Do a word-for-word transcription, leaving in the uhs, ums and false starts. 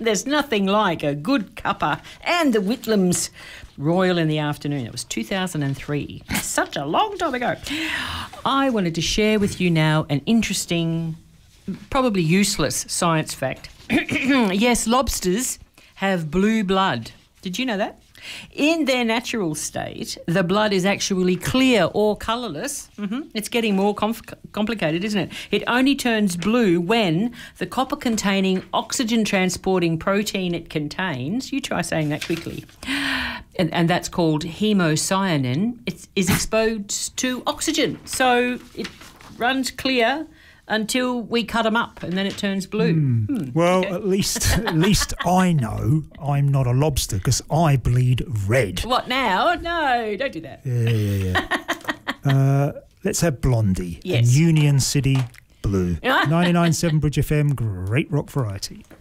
There's nothing like a good cuppa and the Whitlams Royal in the Afternoon. It was two thousand three. Such a long time ago. I wanted to share with you now an interesting, probably useless science fact. Yes, lobsters have blue blood. Did you know that? In their natural state, the blood is actually clear or colourless. Mm-hmm. It's getting more comf- complicated, isn't it? It only turns blue when the copper-containing oxygen-transporting protein it contains, you try saying that quickly, and, and that's called hemocyanin, it is exposed to oxygen. So it runs clear until we cut them up, and then it turns blue. Mm. Hmm. Well, Okay. at least at least I know I'm not a lobster because I bleed red. What now? No, don't do that. Yeah, yeah, yeah. uh, let's have Blondie. Yes. And Union City Blue. ninety-nine point seven Bridge F M, great rock variety.